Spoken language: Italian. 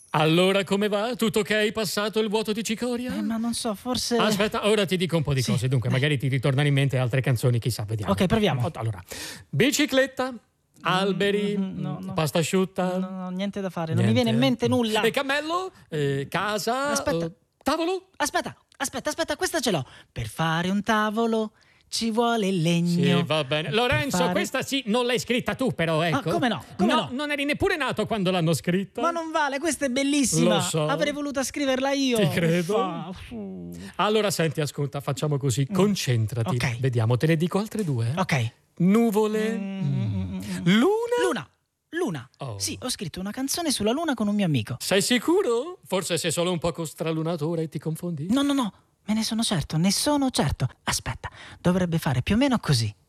Allora come va? Tutto ok? Passato il vuoto di cicoria? Ma non so, forse... Aspetta, ora ti dico un po' di cose. Dunque, magari ti ritornano in mente altre canzoni, chissà, vediamo. Ok, proviamo. Allora, bicicletta, alberi, no. pasta asciutta. No, niente da fare, non mi viene in mente nulla. E cammello, casa, Aspetta. tavolo? Aspetta, questa ce l'ho. Per fare un tavolo ci vuole il legno. Sì, va bene. Lorenzo, questa sì, non l'hai scritta tu, però, ecco. Come no? Come no? Non eri neppure nato quando l'hanno scritta. Ma non vale, questa è bellissima. Lo so. Avrei voluto scriverla io. Ti credo. Allora, senti, ascolta, facciamo così. Concentrati. Ok. Vediamo, te ne dico altre due. Ok. Nuvole. Luna. Luna. Oh. Sì, ho scritto una canzone sulla luna con un mio amico. Sei sicuro? Forse sei solo un poco stralunatura e ti confondi? No. Me ne sono certo. Aspetta, dovrebbe fare più o meno così.